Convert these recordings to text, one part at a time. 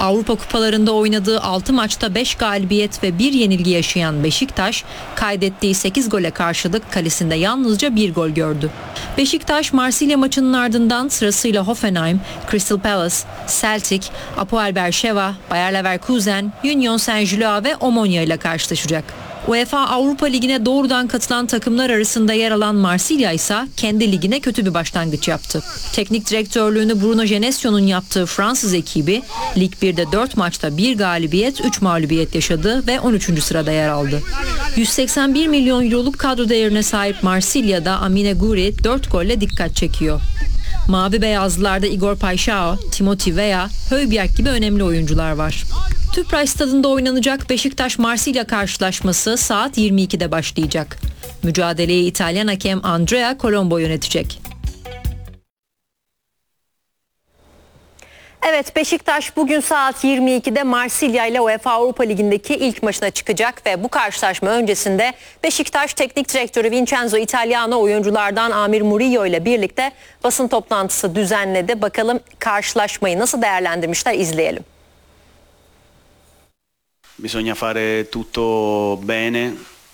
Avrupa kupalarında oynadığı 6 maçta 5 galibiyet ve 1 yenilgi yaşayan Beşiktaş, kaydettiği 8 gole karşılık kalesinde yalnızca 1 gol gördü. Beşiktaş, Marsilya maçının ardından sırasıyla Hoffenheim, Crystal Palace, Celtic, Apoel Berşeva, Bayer Leverkusen, Union Saint-Gilloise ve Omonia ile karşılaşacak. UEFA Avrupa Ligi'ne doğrudan katılan takımlar arasında yer alan Marsilya ise kendi ligine kötü bir başlangıç yaptı. Teknik direktörlüğünü Bruno Genesio'nun yaptığı Fransız ekibi Lig 1'de 4 maçta 1 galibiyet, 3 mağlubiyet yaşadı ve 13. sırada yer aldı. 181 milyon euroluk kadro değerine sahip Marsilya'da Amine Gouiri 4 golle dikkat çekiyor. Mavi beyazlılarda Igor Paixão, Timothy Weah, Højbjerg gibi önemli oyuncular var. Tüpraş stadında oynanacak Beşiktaş-Marsilya karşılaşması saat 22'de başlayacak. Mücadeleyi İtalyan hakem Andrea Colombo yönetecek. Evet, Beşiktaş bugün saat 22'de Marsilya ile UEFA Avrupa Ligi'ndeki ilk maçına çıkacak ve bu karşılaşma öncesinde Beşiktaş Teknik Direktörü Vincenzo Italiano oyunculardan Amir Murillo ile birlikte basın toplantısı düzenledi. Bakalım karşılaşmayı nasıl değerlendirmişler, izleyelim. Bisogna fare tutto bene.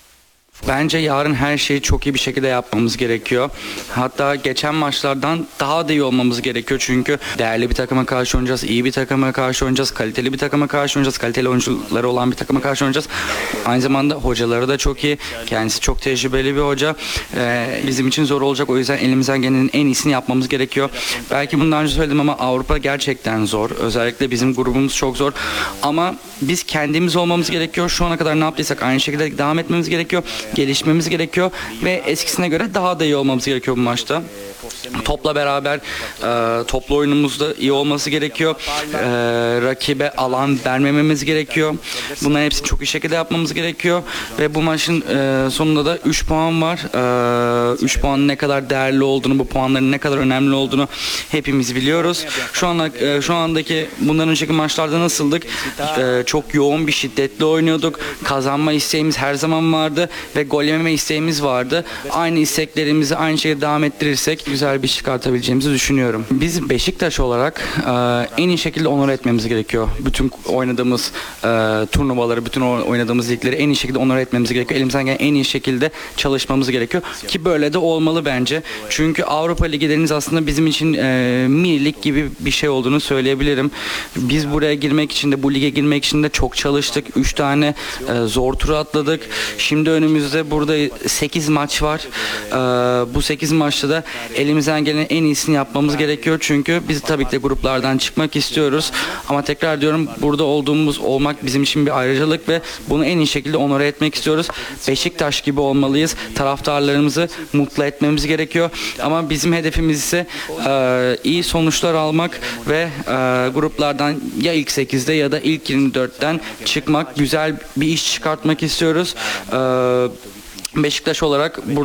Bence yarın her şeyi çok iyi bir şekilde yapmamız gerekiyor. Hatta geçen maçlardan daha da iyi olmamız gerekiyor. Çünkü değerli bir takıma karşı oynayacağız, iyi bir takıma karşı oynayacağız, kaliteli bir takıma karşı oynayacağız, kaliteli oyuncuları olan bir takıma karşı oynayacağız. Aynı zamanda hocaları da çok iyi. Kendisi çok tecrübeli bir hoca. Bizim için zor olacak. O yüzden elimizden gelenin en iyisini yapmamız gerekiyor. Belki bundan önce söyledim ama Avrupa gerçekten zor. Özellikle bizim grubumuz çok zor. Ama biz kendimiz olmamız gerekiyor. Şu ana kadar ne yaptıysak aynı şekilde devam etmemiz gerekiyor. Gelişmemiz gerekiyor ve eskisine göre daha da iyi olmamız gerekiyor bu maçta. Topla beraber toplu oyunumuzda iyi olması gerekiyor. Rakibe alan vermememiz gerekiyor. Bunların hepsini çok iyi şekilde yapmamız gerekiyor. Ve bu maçın sonunda da 3 puan var. 3 puanın ne kadar değerli olduğunu, bu puanların ne kadar önemli olduğunu hepimiz biliyoruz. Şu andaki bundan önceki maçlarda nasıldık? Çok yoğun bir şiddetli oynuyorduk. Kazanma isteğimiz her zaman vardı ve gol yememe isteğimiz vardı. Aynı isteklerimizi aynı şekilde devam ettirirsek güzel bir iş çıkartabileceğimizi düşünüyorum. Biz Beşiktaş olarak en iyi şekilde onore etmemiz gerekiyor. Bütün oynadığımız turnuvaları, bütün oynadığımız ligleri en iyi şekilde onore etmemiz gerekiyor. Elimizden gelen en iyi şekilde çalışmamız gerekiyor. Ki böyle de olmalı bence. Çünkü Avrupa Ligi'leriniz aslında bizim için mini lig gibi bir şey olduğunu söyleyebilirim. Biz buraya girmek için de, bu lige girmek için de çok çalıştık. 3 tane zor turu atladık. Şimdi önümüzde burada 8 maç var. Bu 8 maçta da elimizden gelen en iyisini yapmamız gerekiyor. Çünkü biz tabii ki de gruplardan çıkmak istiyoruz. Ama tekrar diyorum, burada olmak bizim için bir ayrıcalık ve bunu en iyi şekilde onore etmek istiyoruz. Beşiktaş gibi olmalıyız. Taraftarlarımızı mutlu etmemiz gerekiyor. Ama bizim hedefimiz ise iyi sonuçlar almak ve gruplardan ya ilk 8'de ya da ilk 24'ten çıkmak, güzel bir iş çıkartmak istiyoruz. Beşiktaş olarak